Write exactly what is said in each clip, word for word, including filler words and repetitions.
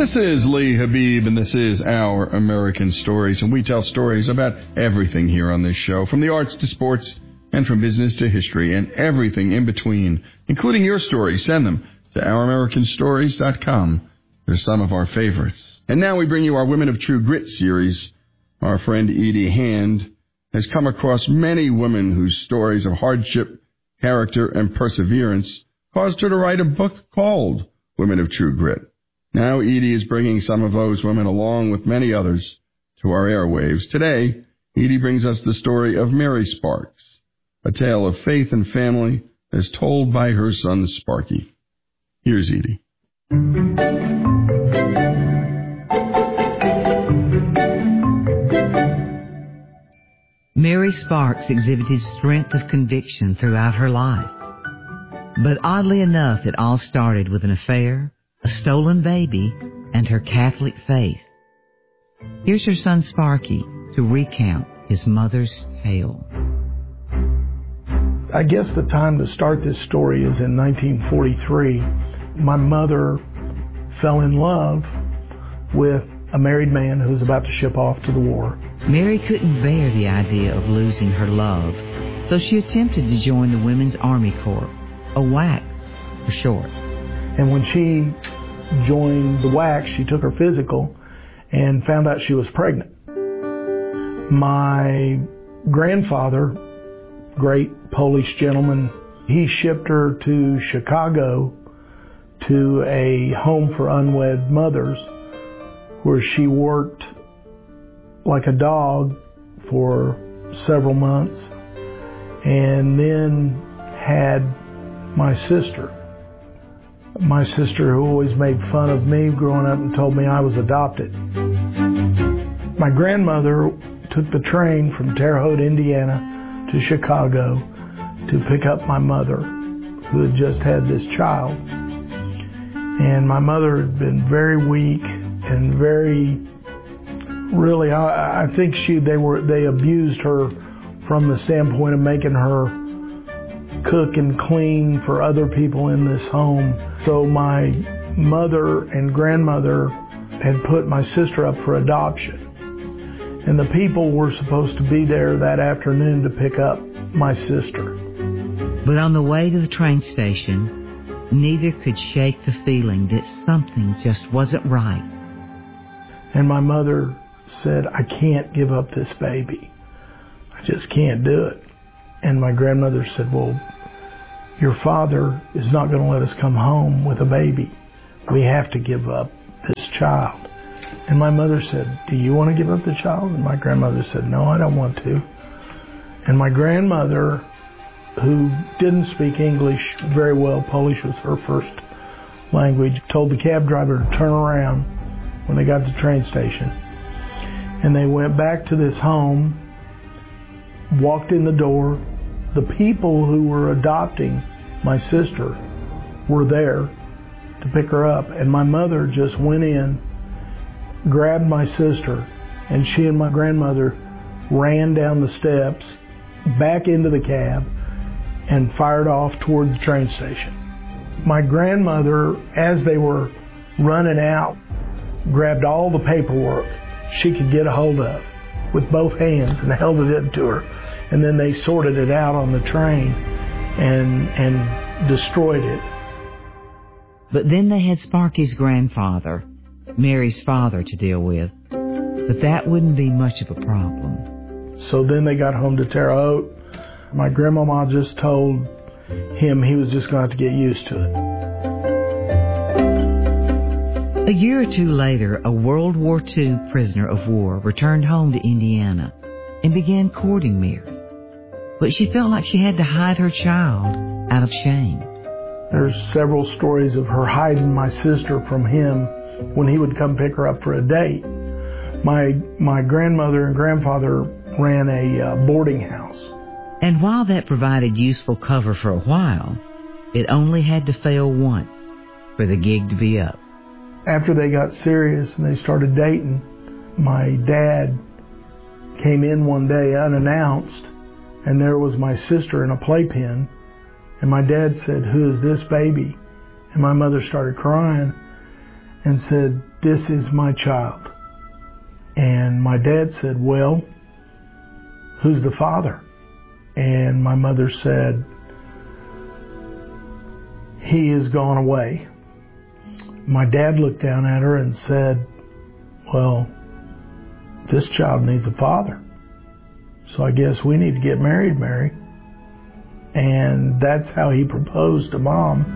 This is Lee Habib, and this is Our American Stories, and we tell stories about everything here on this show, from the arts to sports, and from business to history, and everything in between, including your stories. Send them to our american stories dot com. They're some of our favorites. And now we bring you our Women of True Grit series. Our friend Edie Hand has come across many women whose stories of hardship, character, and perseverance caused her to write a book called Women of True Grit. Now Edie is bringing some of those women, along with many others, to our airwaves. Today, Edie brings us the story of Mary Sparks, a tale of faith and family as told by her son Sparky. Here's Edie. Mary Sparks exhibited strength of conviction throughout her life. But oddly enough, it all started with an affair, a stolen baby, and her Catholic faith. Here's her son Sparky to recount his mother's tale. I guess the time to start this story is in nineteen forty-three. My mother fell in love with a married man who was about to ship off to the war. Mary couldn't bear the idea of losing her love, so she attempted to join the Women's Army Corps, a W A C for short. And when she joined the W A C, she took her physical and found out she was pregnant. My grandfather, great Polish gentleman, he shipped her to Chicago to a home for unwed mothers, where she worked like a dog for several months, and then had my sister. My sister, who always made fun of me growing up and told me I was adopted. My grandmother took the train from Terre Haute, Indiana to Chicago to pick up my mother, who had just had this child. And my mother had been very weak and very, really, I, I think she they were they abused her from the standpoint of making her cook and clean for other people in this home. So my mother and grandmother had put my sister up for adoption. And the people were supposed to be there that afternoon to pick up my sister. But on the way to the train station, neither could shake the feeling that something just wasn't right. And my mother said, I can't give up this baby. I just can't do it. And my grandmother said, well, your father is not going to let us come home with a baby. We have to give up this child. And my mother said, do you want to give up the child? And my grandmother said, no, I don't want to. And my grandmother, who didn't speak English very well, Polish was her first language, told the cab driver to turn around when they got to the train station. And they went back to this home, walked in the door. The people who were adopting my sister were there to pick her up. And my mother just went in, grabbed my sister, and she and my grandmother ran down the steps, back into the cab, and fired off toward the train station. My grandmother, as they were running out, grabbed all the paperwork she could get a hold of with both hands and held it up to her. And then they sorted it out on the train and and destroyed it. But then they had Sparky's grandfather, Mary's father, to deal with. But that wouldn't be much of a problem. So then they got home to Terre Haute. My grandmama just told him he was just going to have to get used to it. A year or two later, a World War Two prisoner of war returned home to Indiana and began courting Mary. But she felt like she had to hide her child out of shame. There's several stories of her hiding my sister from him when he would come pick her up for a date. My my grandmother and grandfather ran a uh, boarding house. And while that provided useful cover for a while, it only had to fail once for the gig to be up. After they got serious and they started dating, my dad came in one day unannounced, and there was my sister in a playpen. And my dad said, "Who is this baby?" And my mother started crying. and said, "This is my child." And my dad said, "Well, who's the father?" And my mother said, "He has gone away." My dad looked down at her and said, "Well, this child needs a father. So I guess we need to get married, Mary." And that's how he proposed to Mom.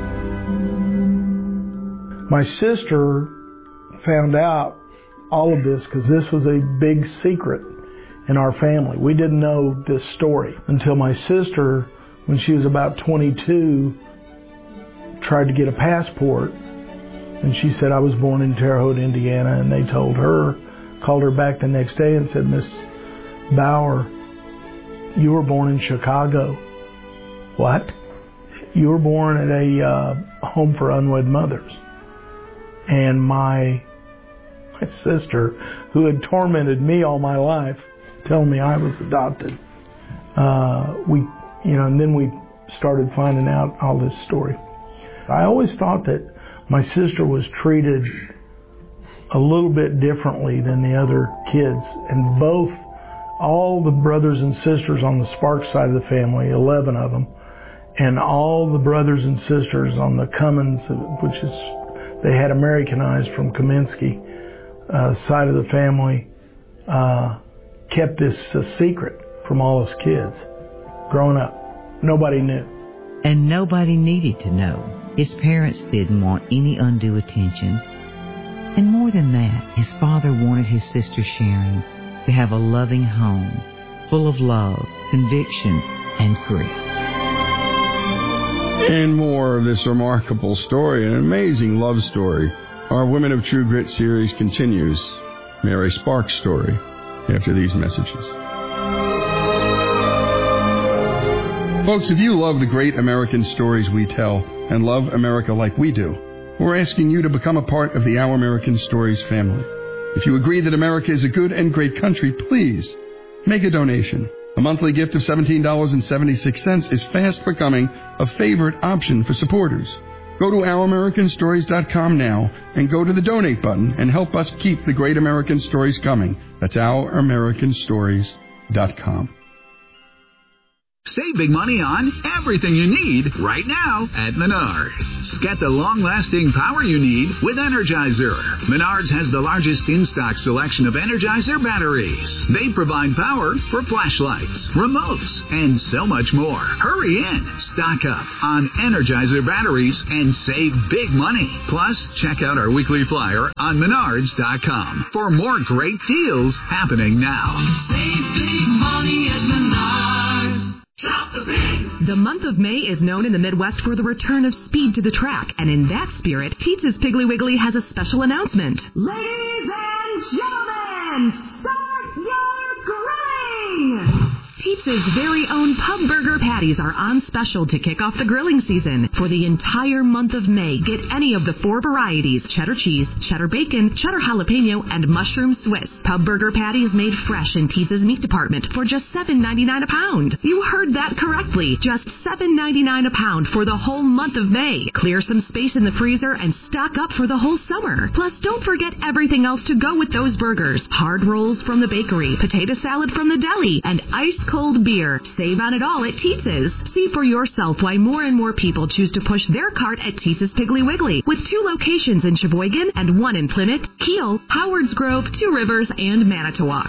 My sister found out all of this because this was a big secret in our family. We didn't know this story until my sister, when she was about twenty-two, tried to get a passport. And she said, "I was born in Terre Haute, Indiana." And they told her, called her back the next day and said, "Miss Bauer, you were born in Chicago." "What?" "You were born at a uh, home for unwed mothers." And my my sister, who had tormented me all my life, telling me I was adopted, uh, we, you know, and then we started finding out all this story. I always thought that my sister was treated a little bit differently than the other kids, and both, all the brothers and sisters on the Sparks side of the family, eleven of them, and all the brothers and sisters on the Cummins, which is, they had Americanized from Kaminsky, uh, side of the family, uh, kept this a secret from all us kids. Growing up, nobody knew. And nobody needed to know. His parents didn't want any undue attention. And more than that, his father wanted his sister Sharon to have a loving home, full of love, conviction, and grief. And more of this remarkable story, an amazing love story. Our Women of True Grit series continues. Mary Sparks' story after these messages. Folks, if you love the great American stories we tell and love America like we do, we're asking you to become a part of the Our American Stories family. If you agree that America is a good and great country, please make a donation. A monthly gift of seventeen dollars and seventy-six cents is fast becoming a favorite option for supporters. Go to our american stories dot com now and go to the donate button and help us keep the great American stories coming. That's our american stories dot com. Save big money on everything you need right now at Menards. Get the long-lasting power you need with Energizer. Menards has the largest in-stock selection of Energizer batteries. They provide power for flashlights, remotes, and so much more. Hurry in, stock up on Energizer batteries, and save big money. Plus, check out our weekly flyer on menards dot com for more great deals happening now. Save big money at Menards. Shop the Big. The month of May is known in the Midwest for the return of speed to the track, and in that spirit, Teetz's Piggly Wiggly has a special announcement. Ladies and gentlemen, start your grilling! Teetz's very own pub burger patties are on special to kick off the grilling season. For the entire month of May, get any of the four varieties: cheddar cheese, cheddar bacon, cheddar jalapeno, and mushroom Swiss. Pub burger patties made fresh in Teetz's meat department for just seven ninety-nine a pound. You heard that correctly. Just seven ninety-nine a pound for the whole month of May. Clear some space in the freezer and stock up for the whole summer. Plus, don't forget everything else to go with those burgers. Hard rolls from the bakery, potato salad from the deli, and ice cold beer. Save on it all at Teetz's. See for yourself why more and more people choose to push their cart at Teetz's Piggly Wiggly, with two locations in Sheboygan and one in Plymouth, Kiel, Howards Grove, Two Rivers, and Manitowoc.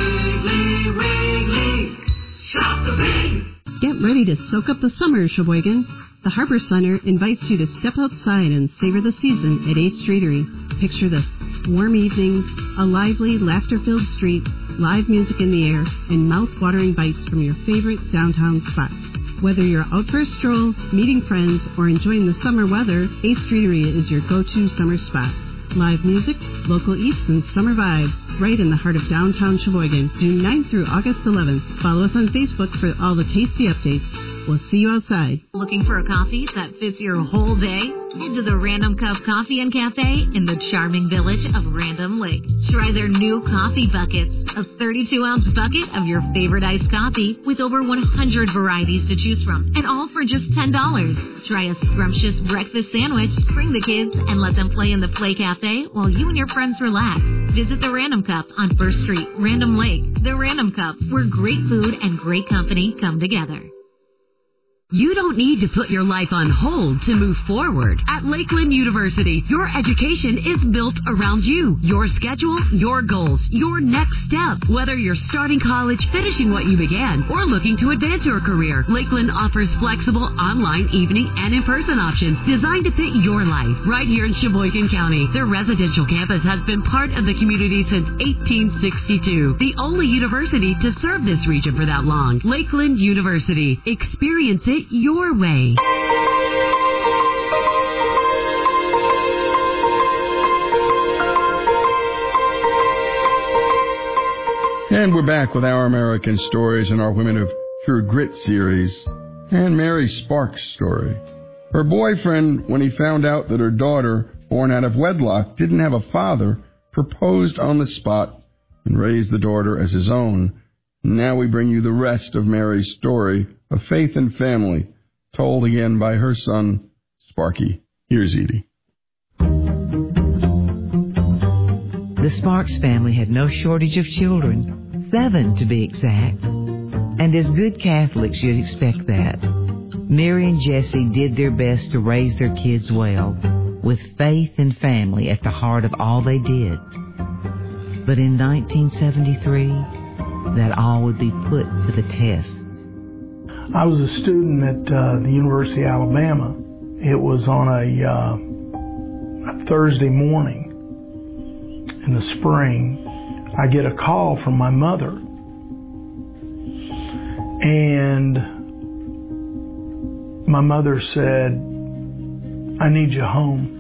Piggly Wiggly, shop the Big. Get ready to soak up the summer, Sheboygan. The Harbor Center invites you to step outside and savor the season at Ace Streetery. Picture this: warm evenings, a lively, laughter-filled street, live music in the air, and mouth-watering bites from your favorite downtown spots. Whether you're out for a stroll, meeting friends, or enjoying the summer weather, Ace Streetery is your go-to summer spot. Live music, local eats, and summer vibes right in the heart of downtown Sheboygan, June ninth through August eleventh. Follow us on Facebook for all the tasty updates. We'll see you outside. Looking for a coffee that fits your whole day? Head to the Random Cup Coffee and Cafe in the charming village of Random Lake. Try their new coffee buckets, a thirty-two ounce bucket of your favorite iced coffee with over one hundred varieties to choose from, and all for just ten dollars. Try a scrumptious breakfast sandwich, bring the kids, and let them play in the Play Cafe while you and your friends relax. Visit the Random Cup on First Street, Random Lake. The Random Cup, where great food and great company come together. You don't need to put your life on hold to move forward. At Lakeland University, your education is built around you, your schedule, your goals, your next step. Whether you're starting college, finishing what you began, or looking to advance your career, Lakeland offers flexible online, evening, and in-person options designed to fit your life. Right here in Sheboygan County, their residential campus has been part of the community since eighteen sixty-two. The only university to serve this region for that long. Lakeland University. Experience it your way. And we're back with Our American Stories and our Women of Pure Grit series and Mary Sparks' story. Her boyfriend, when he found out that her daughter, born out of wedlock, didn't have a father, proposed on the spot and raised the daughter as his own. Now we bring you the rest of Mary's story of faith and family, told again by her son, Sparky. Here's Edie. The Sparks family had no shortage of children, seven to be exact. And as good Catholics, you'd expect that. Mary and Jesse did their best to raise their kids well, with faith and family at the heart of all they did. But in nineteen seventy-three, that all would be put to the test. I was a student at uh, the University of Alabama. It was on a, uh, a Thursday morning in the spring. I get a call from my mother, and my mother said, "I need you home."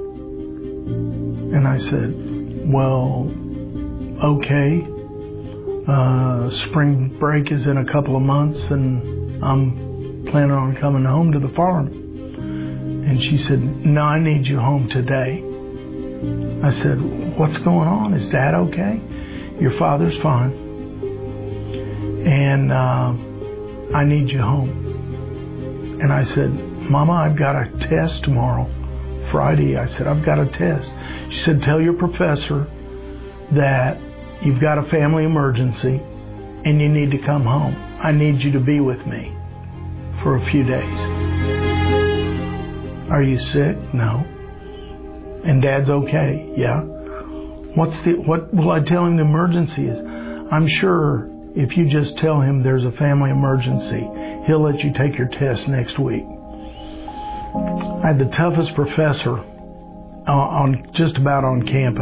And I said, "Well, okay. Uh, spring break is in a couple of months, and I'm planning on coming home to the farm." And she said, "No, I need you home today." I said, "What's going on? Is Dad okay?" "Your father's fine. And uh, I need you home." And I said, "Mama, I've got a test tomorrow, Friday." I said, "I've got a test." She said, "Tell your professor that you've got a family emergency and you need to come home. I need you to be with me for a few days." "Are you sick?" "No." "And Dad's okay?" "Yeah." What's the, what will I tell him the emergency is?" "I'm sure if you just tell him there's a family emergency, he'll let you take your test next week." I had the toughest professor uh, on just about on campus.